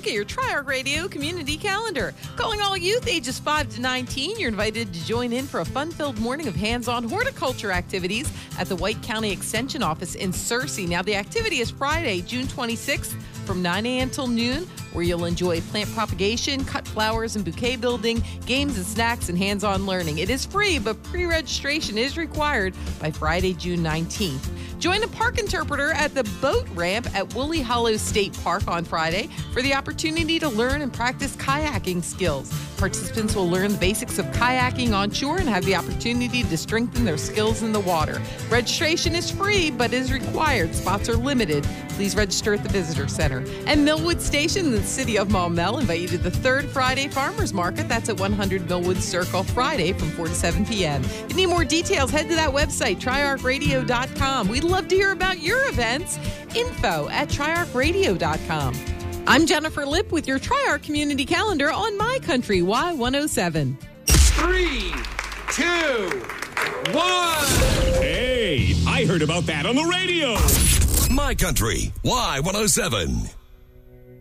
at your Tri-Arc Radio community calendar. Calling all youth ages 5 to 19, you're invited to join in for a fun-filled morning of hands-on horticulture activities at the White County Extension Office in Searcy. Now, the activity is Friday, June 26th from 9 a.m. till noon, where you'll enjoy plant propagation, cut flowers and bouquet building, games and snacks, and hands-on learning. It is free, but pre-registration is required by Friday, June 19th. Join a park interpreter at the boat ramp at Woolly Hollow State Park on Friday for the opportunity to learn and practice kayaking skills. Participants will learn the basics of kayaking on shore and have the opportunity to strengthen their skills in the water. Registration is free, but is required. Spots are limited. Please register at the Visitor Center. And Millwood Station in the city of Maumelle invite you to the third Friday Farmers Market. That's at 100 Millwood Circle, Friday from 4 to 7 p.m. If you need more details, head to that website, triarcradio.com. We'd love to hear about your events. Info at triarcradio.com. I'm Jennifer Lipp with your Tri-Arc Community Calendar on My Country Y107. 3, 2, 1. Hey, I heard about that on the radio. My Country Y107.